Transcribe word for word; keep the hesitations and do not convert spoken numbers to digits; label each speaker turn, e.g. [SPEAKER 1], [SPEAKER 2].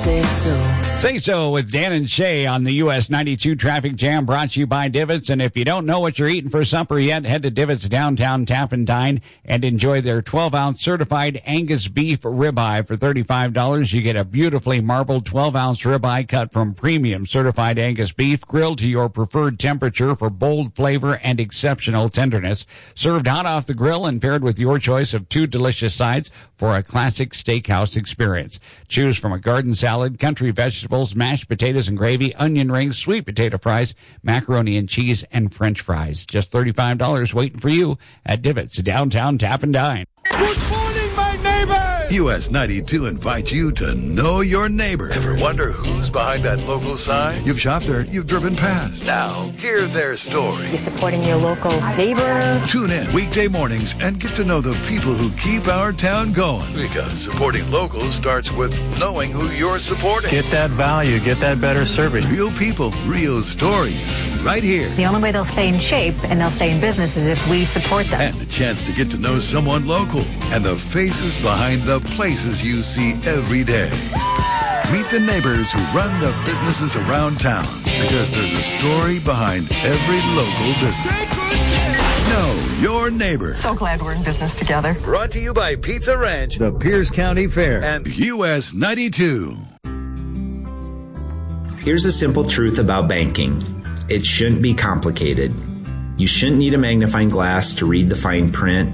[SPEAKER 1] say so.
[SPEAKER 2] Say So with Dan and Shay on the U S ninety-two Traffic Jam, brought to you by Divots. And if you don't know what you're eating for supper yet, head to Divots Downtown Tap and Dine and enjoy their twelve-ounce certified Angus beef ribeye for thirty-five dollars. You get a beautifully marbled twelve-ounce ribeye cut from premium certified Angus beef, grilled to your preferred temperature for bold flavor and exceptional tenderness. Served hot off the grill and paired with your choice of two delicious sides for a classic steakhouse experience. Choose from a garden salad, country vegetables, mashed potatoes and gravy, onion rings, sweet potato fries, macaroni and cheese, and French fries. Just thirty-five dollars waiting for you at Divots Downtown Tap and Dine.
[SPEAKER 3] Good morning, my neighbor!
[SPEAKER 4] U S ninety-two invites you to know your neighbor. Ever wonder who's behind that local sign? You've shopped there, you've driven past. Now, hear their story.
[SPEAKER 5] You're supporting your local neighbor.
[SPEAKER 4] Tune in weekday mornings and get to know the people who keep our town going. Because supporting locals starts with knowing who you're supporting.
[SPEAKER 6] Get that value, get that better service.
[SPEAKER 4] Real people, real stories, right here.
[SPEAKER 5] The only way they'll stay in shape and they'll stay in business is if we support them.
[SPEAKER 4] And a chance to get to know someone local and the faces behind the places you see every day. Meet the neighbors who run the businesses around town, because there's a story behind every local business. Know your neighbor.
[SPEAKER 5] So glad we're in business together.
[SPEAKER 4] Brought to you by Pizza Ranch, the Pierce County Fair, and U S ninety-two.
[SPEAKER 7] Here's a simple truth about banking. It shouldn't be complicated. You shouldn't need a magnifying glass to read the fine print.